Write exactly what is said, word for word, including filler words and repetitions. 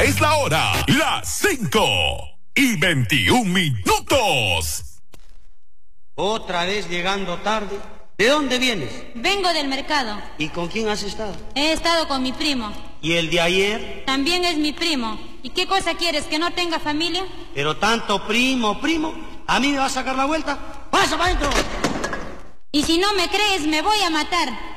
Esta es la hora, las cinco y veintiún minutos. Otra vez llegando tarde. ¿De dónde vienes? Vengo del mercado. ¿Y con quién has estado? He estado con mi primo. ¿Y el de ayer? También es mi primo. ¿Y qué cosa quieres, que no tenga familia? Pero tanto primo, primo, ¿a mí me va a sacar la vuelta? ¡Pasa para adentro! Y si no me crees, me voy a matar.